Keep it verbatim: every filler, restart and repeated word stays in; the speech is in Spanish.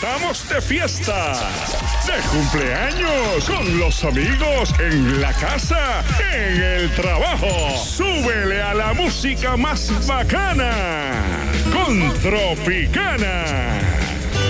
estamos de fiesta, de cumpleaños, con los amigos, en la casa, en el trabajo. Súbele a la música más bacana con Tropicana.